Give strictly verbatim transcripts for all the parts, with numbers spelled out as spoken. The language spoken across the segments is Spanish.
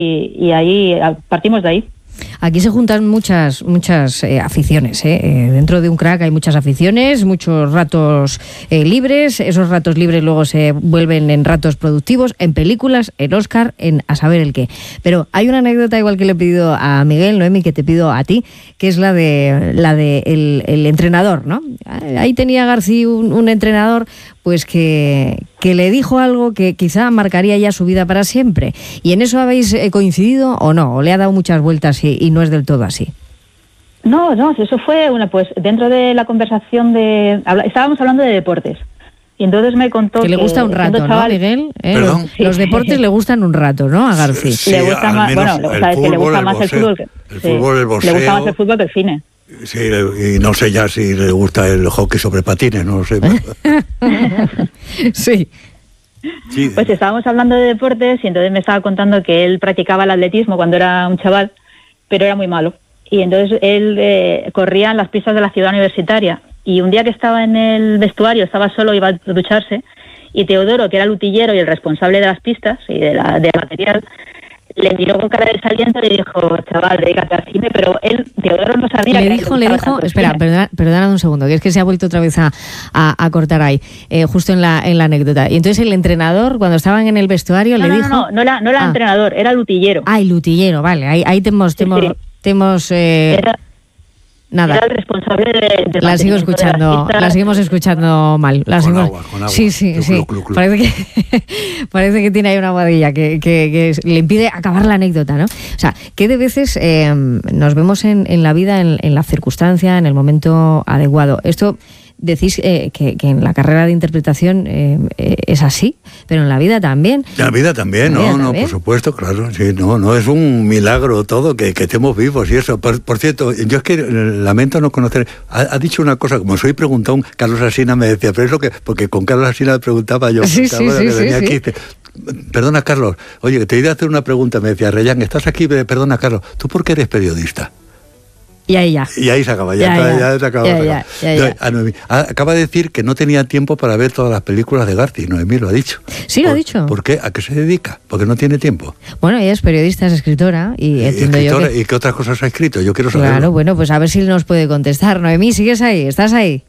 y, y ahí partimos de ahí. Aquí se juntan muchas muchas eh, aficiones, ¿eh? Eh, dentro de un crack hay muchas aficiones, muchos ratos eh, libres, esos ratos libres luego se vuelven en ratos productivos, en películas, en Oscar, en a saber el qué. Pero hay una anécdota igual que le he pedido a Miguel, Noemi, que te pido a ti, que es la de la de el, el entrenador, ¿no? Ahí tenía García un, un entrenador pues que, que le dijo algo que quizá marcaría ya su vida para siempre. ¿Y en eso habéis coincidido o no? ¿O le ha dado muchas vueltas y, y no es del todo así? No, no, eso fue una, pues dentro de la conversación de... Habla, estábamos hablando de deportes. Y entonces me contó que... le gusta un rato, chaval, ¿no, Miguel? ¿Eh? Los, sí. los deportes le gustan un rato, ¿no? A García. Sí, le gusta más, bueno, le gusta, fútbol, que le gusta más el fútbol que... El sí, fútbol, el boxeo... Le gusta más el fútbol que el cine. Sí, y no sé ya si le gusta el hockey sobre patines, no lo sé. Sí. sí. Pues estábamos hablando de deportes y entonces me estaba contando que él practicaba el atletismo cuando era un chaval, pero era muy malo. Y entonces él eh, corría en las pistas de la ciudad universitaria. Y un día que estaba en el vestuario, estaba solo, iba a ducharse, y Teodoro, que era el utillero y el responsable de las pistas y de la, del material, le miró con cara de desaliento y le dijo, chaval, dedícate al cine, pero él, Teodoro, no sabía... Le que dijo, le dijo, espera, perdona, perdona un segundo, que es que se ha vuelto otra vez a, a, a cortar ahí, eh, justo en la en la anécdota. Y entonces el entrenador, cuando estaban en el vestuario, no, le no, dijo... No, no, no era, no era ah. entrenador, era el utillero. Ah, el utillero, vale, ahí, ahí te hemos... Te sí, hemos, sí. te hemos eh, era, nada. Era el responsable de... de la sigo escuchando, la seguimos escuchando mal. La con seguimos... agua, con agua. Sí, sí, cluc, sí. Cluc, cluc, cluc. Parece que parece que tiene ahí una aguadilla que, que, que le impide acabar la anécdota, ¿no? O sea, que de veces eh, nos vemos en, en la vida, en, en la circunstancia, en el momento adecuado. Esto... Decís eh, que, que en la carrera de interpretación eh, eh, es así, pero en la vida también. En la vida también, la no, vida no, también. por supuesto, claro, sí, no, no es un milagro todo que, que estemos vivos y eso. Por, por cierto, yo es que lamento no conocer. Ha, ha dicho una cosa, como soy preguntón, Carlos Alsina me decía, pero es lo que, porque con Carlos Alsina le preguntaba yo, sí, sí, que sí, venía sí, aquí, sí. te, perdona Carlos, oye, que te iba a hacer una pregunta, me decía, Reyán, estás aquí, perdona Carlos, ¿tú por qué eres periodista? Y ahí ya. Y ahí se acaba, ya, ya, ya, ya, ya se acaba. ya, se ya, acaba. ya, ya. A Noemí, acaba de decir que no tenía tiempo para ver todas las películas de García, Noemí lo ha dicho. Sí, lo ¿Por, ha dicho. ¿Por qué? ¿A qué se dedica? Porque no tiene tiempo. Bueno, ella es periodista, es escritora y ¿Y, entiendo escritora, yo que... ¿Y qué otras cosas ha escrito? Yo quiero saberlo. Claro, bueno, pues a ver si nos puede contestar. Noemí, ¿sigues ahí? ¿Estás ahí?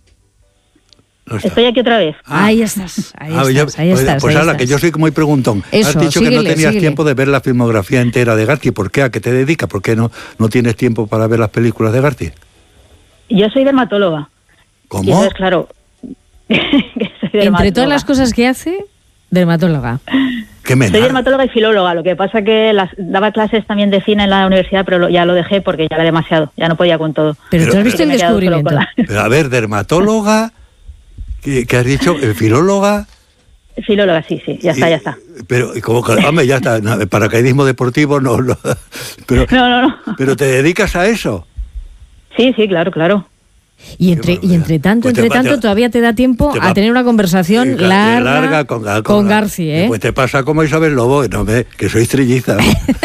No está. Estoy aquí otra vez. Ah. Ahí estás, ahí Ah, estás, yo, ahí pues, estás. Pues ahí ahora, estás. que yo soy muy preguntón. Eso, Has dicho síguele, que no tenías síguele. tiempo de ver la filmografía entera de García. ¿Por qué? ¿A qué te dedicas? ¿Por qué no, no tienes tiempo para ver las películas de García? Yo soy dermatóloga. ¿Cómo? Y entonces, claro, que soy dermatóloga. Entre todas las cosas que hace, dermatóloga. ¿Qué me Soy da? dermatóloga y filóloga, lo que pasa que las, daba clases también de cine en la universidad, pero lo, ya lo dejé porque ya era demasiado, ya no podía con todo. Pero, Pero- tú has visto Así el que me he quedado solo descubrimiento. con Pero, a ver, dermatóloga, ¿qué, qué has dicho? ¿El filóloga? la- Filóloga, sí, sí, ya está, Y- ya está. Pero, y como que, hombre, ya está, no, paracaidismo deportivo no, no, pero, No, no, no. pero te dedicas a eso. Sí, sí, claro, claro. Y entre, y entre tanto, Pues te entre va- tanto, te- todavía te da tiempo te va- a tener una conversación Eh, larga, larga con, con, con García, ¿eh? Pues te pasa como Isabel Lobo, no me, que sois trillizas.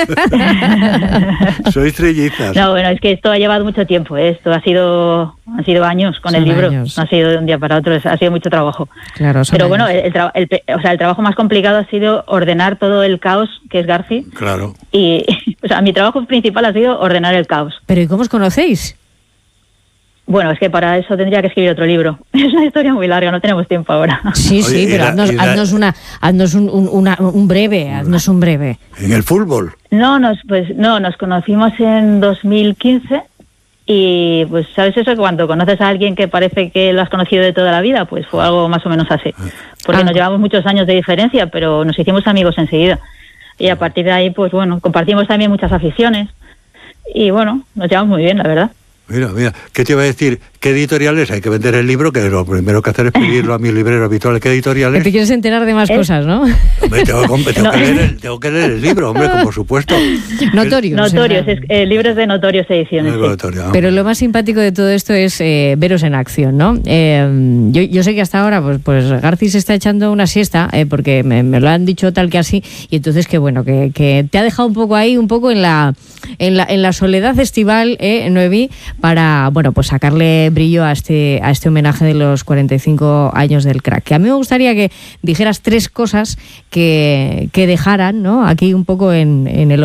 Sois trillizas. No, bueno, es que esto ha llevado mucho tiempo, ¿eh? Esto ha sido han sido años con Son el libro, años. no ha sido de un día para otro, es- ha sido mucho trabajo. Claro, son Pero bueno, años. el, el, tra- el pe- o sea, el trabajo más complicado ha sido ordenar todo el caos que es García Claro. y, o sea, mi trabajo principal ha sido ordenar el caos. Pero ¿y cómo os conocéis? Bueno, es que para eso tendría que escribir otro libro. Es una historia muy larga, no tenemos tiempo ahora. Sí, Oye, sí, y pero la- haznos, y la- haznos una, haznos un, un, una- un breve, haznos un breve. En el fútbol. No, nos, pues no, nos conocimos en dos mil quince y pues sabes eso, que cuando conoces a alguien que parece que lo has conocido de toda la vida, pues fue algo más o menos así. Porque Ah. nos llevamos muchos años de diferencia, pero nos hicimos amigos enseguida. Y a partir de ahí, pues bueno, compartimos también muchas aficiones y bueno, nos llevamos muy bien, la verdad. Mira, mira, ¿qué te iba a decir? ¿Qué editoriales? Hay que vender el libro, que lo primero que hacer es pedirlo a mi librero habitual. ¿Qué Que editoriales? te quieres enterar de más ¿Eh? cosas, ¿no? Hombre, tengo, que- tengo No. que leer el, tengo que leer el libro, hombre, por supuesto. Notorios. Notorios, ¿verdad? es, eh, libros de Notorios Ediciones. El sí. notorio, ah. Pero lo más simpático de todo esto es eh, veros en acción, ¿no? Eh, yo, yo sé que hasta ahora, pues, pues García se está echando una siesta, eh, porque me, me lo han dicho tal que así, y entonces que bueno, que, que te ha dejado un poco ahí, un poco en la en la, en la soledad estival, eh, Noemí, para, bueno, pues sacarle brillo a este, a este homenaje de los cuarenta y cinco años del crack. Que a mí me gustaría que dijeras tres cosas que, que dejaran, ¿no? Aquí un poco en, en el